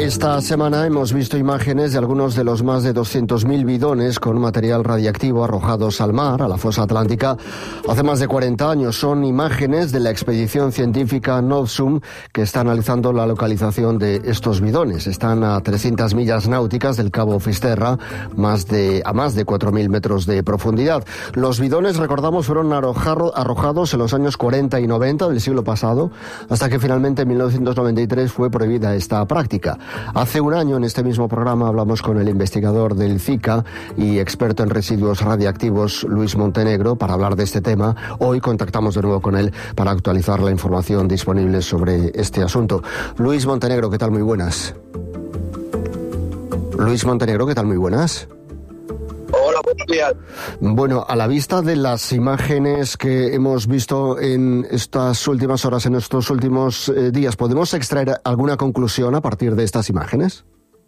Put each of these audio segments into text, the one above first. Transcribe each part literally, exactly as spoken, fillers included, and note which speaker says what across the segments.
Speaker 1: Esta semana hemos visto imágenes de algunos de los más de doscientos mil bidones con material radiactivo arrojados al mar, a la fosa atlántica, hace más de cuarenta años. Son imágenes de la expedición científica Novsum que está analizando la localización de estos bidones. Están a trescientas millas náuticas del Cabo Fisterra, más de, a más de cuatro mil metros de profundidad. Los bidones, recordamos, fueron arrojado, arrojados en los años cuarenta y noventa del siglo pasado, hasta que finalmente en mil novecientos noventa y tres fue prohibida esta práctica. Hace un año en este mismo programa hablamos con el investigador del CICA y experto en residuos radiactivos Luis Montenegro para hablar de este tema. Hoy contactamos de nuevo con él para actualizar la información disponible sobre este asunto. Luis Montenegro, ¿qué tal? Muy buenas. Luis Montenegro, ¿qué tal? Muy buenas.
Speaker 2: Hola, buenos días.
Speaker 1: Bueno, a la vista de las imágenes que hemos visto en estas últimas horas, en estos últimos eh, días, ¿podemos extraer alguna conclusión a partir de estas imágenes?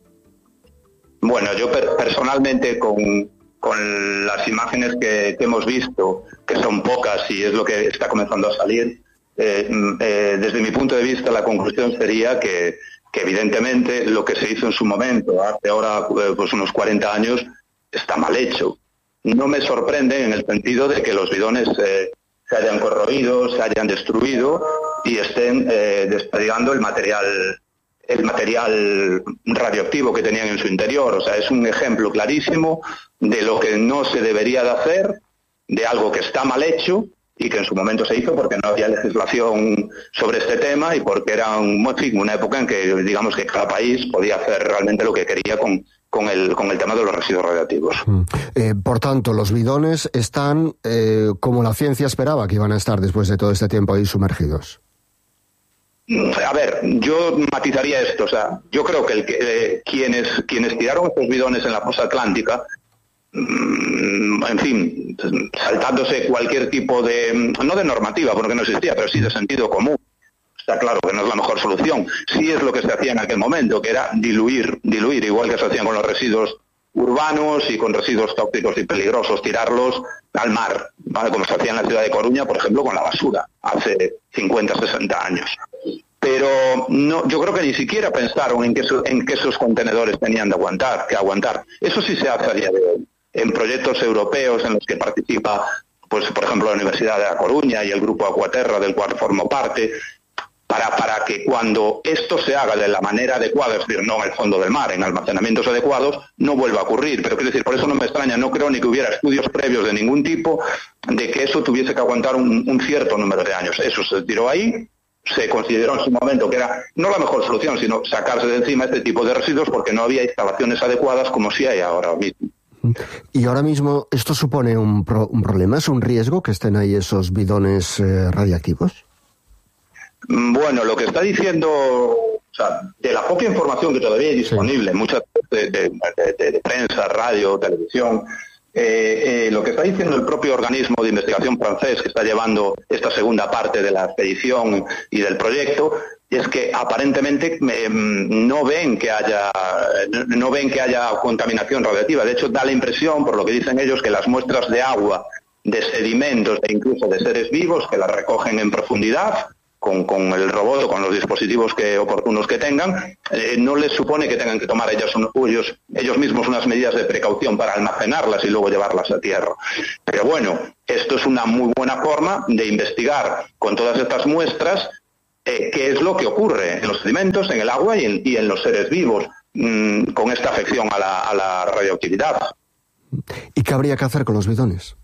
Speaker 2: Bueno, yo per- personalmente con, con las imágenes que, que hemos visto, que son pocas y es lo que está comenzando a salir, eh, eh, desde mi punto de vista la conclusión sería que, que evidentemente lo que se hizo en su momento, hace ahora eh, pues unos cuarenta años, está mal hecho. No me sorprende en el sentido de que los bidones eh, se hayan corroído, se hayan destruido y estén eh, desperdigando el material, el material radioactivo que tenían en su interior. O sea, es un ejemplo clarísimo de lo que no se debería de hacer, de algo que está mal hecho y que en su momento se hizo porque no había legislación sobre este tema y porque era un, una época en que, digamos, que cada país podía hacer realmente lo que quería con con el con el tema de los residuos radiactivos.
Speaker 1: Eh, por tanto, los bidones están eh, como la ciencia esperaba que iban a estar después de todo este tiempo ahí sumergidos.
Speaker 2: A ver, yo matizaría esto. O sea, yo creo que, el que eh, quienes quienes tiraron estos bidones en la fosa atlántica, mmm, en fin, saltándose cualquier tipo de, no de normativa, porque no existía, pero sí de sentido común. Está claro que no es la mejor solución. Sí es lo que se hacía en aquel momento, que era diluir, diluir, igual que se hacían con los residuos urbanos y con residuos tóxicos y peligrosos, tirarlos al mar, ¿vale? Como se hacía en la ciudad de Coruña, por ejemplo, con la basura, hace cincuenta, sesenta años. Pero no, yo creo que ni siquiera pensaron en que, eso, en que esos contenedores tenían de aguantar, que aguantar. Eso sí se hace a día de hoy, en proyectos europeos en los que participa, pues por ejemplo, la Universidad de La Coruña y el Grupo Aquaterra, del cual formo parte, Para, para que cuando esto se haga de la manera adecuada, es decir, no en el fondo del mar, en almacenamientos adecuados, no vuelva a ocurrir. Pero quiero decir, por eso no me extraña, no creo ni que hubiera estudios previos de ningún tipo de que eso tuviese que aguantar un, un cierto número de años. Eso se tiró ahí, se consideró en su momento que era no la mejor solución, sino sacarse de encima este tipo de residuos porque no había instalaciones adecuadas como sí hay ahora mismo.
Speaker 1: Y ahora mismo, ¿esto supone un, pro, un problema? ¿Es un riesgo que estén ahí esos bidones eh, radiactivos?
Speaker 2: Bueno, lo que está diciendo, o sea, de la poca información que todavía hay disponible, sí, muchas de, de, de, de prensa, radio, televisión, eh, eh, lo que está diciendo el propio organismo de investigación francés que está llevando esta segunda parte de la expedición y del proyecto, es que aparentemente eh, no ven que haya no ven que haya contaminación radiactiva. De hecho, da la impresión, por lo que dicen ellos, que las muestras de agua, de sedimentos e incluso de seres vivos que las recogen en profundidad, Con, con el robot o con los dispositivos que oportunos que tengan, eh, no les supone que tengan que tomar ellos, ellos, ellos mismos unas medidas de precaución para almacenarlas y luego llevarlas a tierra. Pero bueno, esto es una muy buena forma de investigar con todas estas muestras eh, qué es lo que ocurre en los sedimentos, en el agua y en, y en los seres vivos mmm, con esta afección a la, a la radioactividad.
Speaker 1: ¿Y qué habría que hacer con los bidones?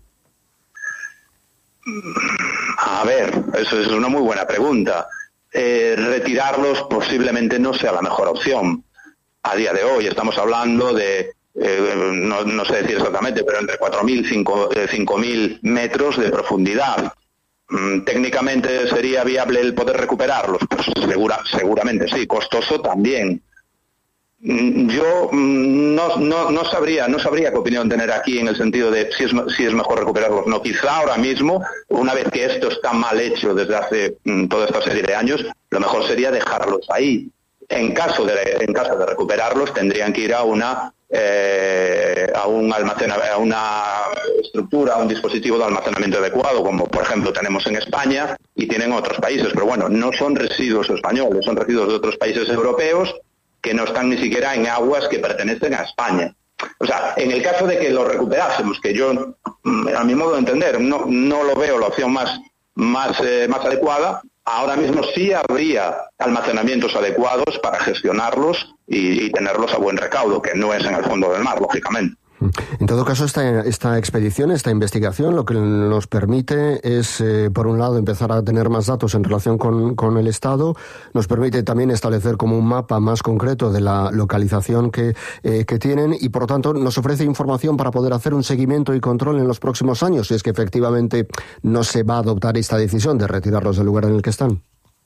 Speaker 2: A ver, eso es una muy buena pregunta. Eh, retirarlos posiblemente no sea la mejor opción. A día de hoy estamos hablando de, eh, no, no sé decir exactamente, pero entre cuatro mil y cinco mil metros de profundidad. Mm, ¿Técnicamente sería viable el poder recuperarlos? Pues segura, seguramente sí, costoso también. Yo no, no, no sabría no sabría qué opinión tener aquí en el sentido de si es, si es mejor recuperarlos. No, quizá ahora mismo, una vez que esto está mal hecho desde hace mm, toda esta serie de años, lo mejor sería dejarlos ahí. En caso de en caso de recuperarlos, tendrían que ir a una eh, a un almacenamiento, a una estructura, a un dispositivo de almacenamiento adecuado, como por ejemplo tenemos en España y tienen otros países. Pero bueno, no son residuos españoles, son residuos de otros países europeos. que no están ni siquiera en aguas que pertenecen a España. O sea, en el caso de que lo recuperásemos, que yo, a mi modo de entender, no, no lo veo la opción más, más, eh, más adecuada, ahora mismo sí habría almacenamientos adecuados para gestionarlos y, y tenerlos a buen recaudo, que no es en el fondo del mar, lógicamente.
Speaker 1: En todo caso, esta, esta expedición, esta investigación, lo que nos permite es, eh, por un lado, empezar a tener más datos en relación con, con el Estado, nos permite también establecer como un mapa más concreto de la localización que, eh, que tienen y, por lo tanto, nos ofrece información para poder hacer un seguimiento y control en los próximos años, si es que efectivamente no se va a adoptar esta decisión de retirarlos del lugar en el que están.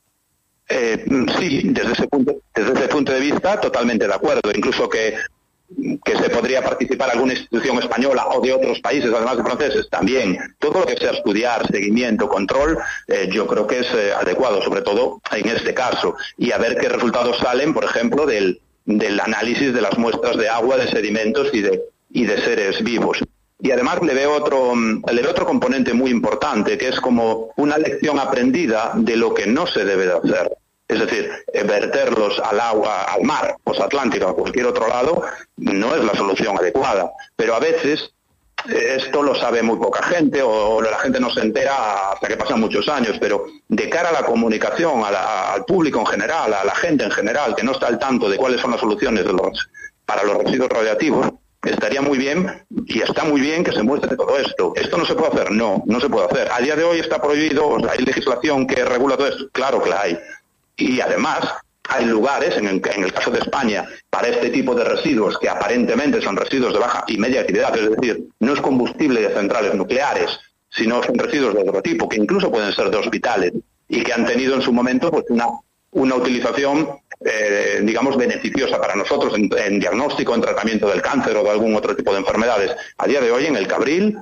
Speaker 2: Eh, sí, desde ese punto, desde ese punto de vista, totalmente de acuerdo. Incluso que que se podría participar alguna institución española o de otros países, además de franceses, también. Todo lo que sea estudiar, seguimiento, control, eh, yo creo que es eh, adecuado, sobre todo en este caso. Y a ver qué resultados salen, por ejemplo, del, del análisis de las muestras de agua, de sedimentos y de, y de seres vivos. Y además le veo otro, le veo otro componente muy importante, que es como una lección aprendida de lo que no se debe de hacer. Es decir, verterlos al agua, al mar, pues Atlántico o a cualquier otro lado, no es la solución adecuada. Pero a veces esto lo sabe muy poca gente o la gente no se entera hasta que pasan muchos años, pero de cara a la comunicación, a la, al público en general, a la gente en general, que no está al tanto de cuáles son las soluciones de los, para los residuos radiactivos, estaría muy bien, y está muy bien que se muestre todo esto. ¿Esto no se puede hacer? No, no se puede hacer. A día de hoy está prohibido, o sea, ¿hay legislación que regula todo esto? Claro que la hay. Y además hay lugares, en el, en el caso de España, para este tipo de residuos que aparentemente son residuos de baja y media actividad, es decir, no es combustible de centrales nucleares, sino son residuos de otro tipo, que incluso pueden ser de hospitales y que han tenido en su momento pues una, una utilización, eh, digamos, beneficiosa para nosotros en, en diagnóstico, en tratamiento del cáncer o de algún otro tipo de enfermedades. A día de hoy, en el Cabril,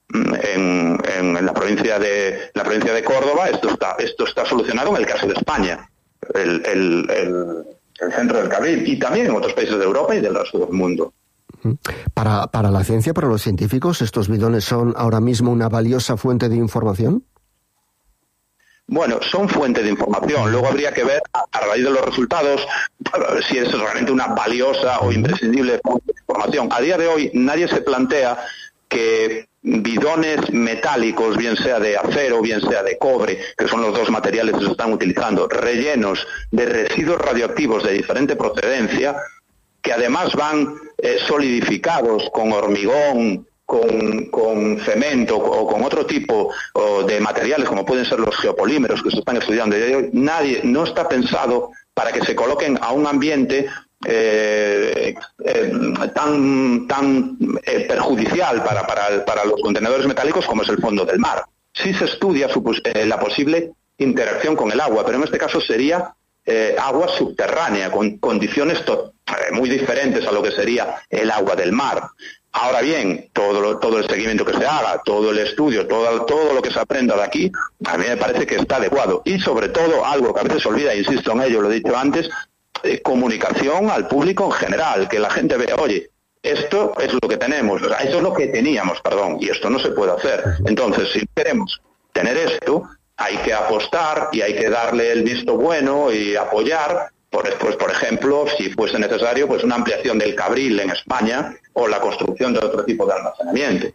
Speaker 2: en, en, en la provincia de la provincia de Córdoba, esto está, esto está solucionado en el caso de España. El, el, el, el centro del Cabril, y también en otros países de Europa y del resto del mundo.
Speaker 1: Para, para la ciencia, para los científicos, ¿estos bidones son ahora mismo una valiosa fuente de información?
Speaker 2: Bueno, son fuente de información. Luego habría que ver, a raíz de los resultados, si es realmente una valiosa o imprescindible fuente de información. A día de hoy nadie se plantea que bidones metálicos, bien sea de acero, bien sea de cobre, que son los dos materiales que se están utilizando, rellenos de residuos radioactivos de diferente procedencia, que además van eh, solidificados con hormigón, con, con cemento o con otro tipo o de materiales, como pueden ser los geopolímeros que se están estudiando. Nadie, no está pensado para que se coloquen a un ambiente Eh, eh, tan tan eh, perjudicial para, para, para los contenedores metálicos como es el fondo del mar. Sí se estudia su, eh, la posible interacción con el agua, pero en este caso sería eh, agua subterránea, con condiciones to- eh, muy diferentes a lo que sería el agua del mar. Ahora bien, todo, lo, todo el seguimiento que se haga, todo el estudio, todo, todo lo que se aprenda de aquí, a mí me parece que está adecuado. Y sobre todo, algo que a veces se olvida, insisto en ello, lo he dicho antes, Eh, comunicación al público en general, que la gente vea, oye, esto es lo que tenemos, o sea, esto es lo que teníamos, perdón, y esto no se puede hacer. Entonces, si queremos tener esto, hay que apostar y hay que darle el visto bueno y apoyar, por, pues, por ejemplo, si fuese necesario, pues una ampliación del Cabril en España o la construcción de otro tipo de almacenamiento.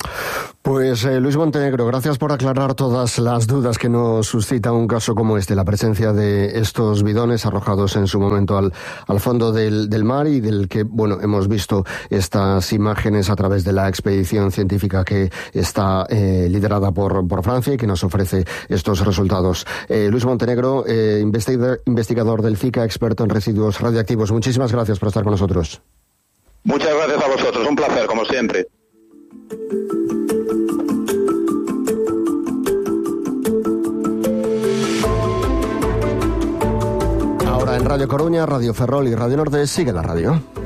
Speaker 1: Pues eh, Luis Montenegro, gracias por aclarar todas las dudas que nos suscita un caso como este, la presencia de estos bidones arrojados en su momento al, al fondo del, del mar y del que, bueno, hemos visto estas imágenes a través de la expedición científica que está eh, liderada por, por Francia y que nos ofrece estos resultados. Eh, Luis Montenegro, eh, investigador, investigador del FICA, experto en residuos radiactivos, muchísimas gracias por estar con nosotros.
Speaker 2: Muchas gracias a vosotros, un placer, como siempre.
Speaker 1: Ahora en Radio Coruña, Radio Ferrol y Radio Nordés sigue la radio.